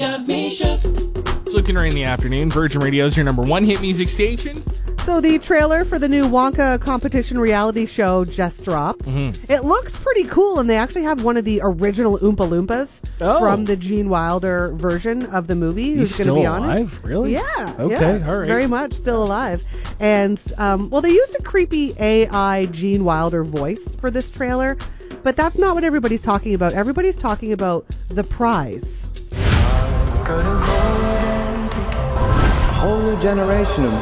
It's Luke and Ray in the afternoon. Virgin Radio is your number one hit music station. So the trailer for the new Wonka competition reality show just dropped. Mm-hmm. It looks pretty cool, and they actually have one of the original Oompa Loompas from the Gene Wilder version of the movie who's going to be on it. Really? Yeah. Okay, yeah, all right. Very much still alive. And, they used a creepy AI Gene Wilder voice for this trailer, but that's not what everybody's talking about. Everybody's talking about the prize. A whole new generation of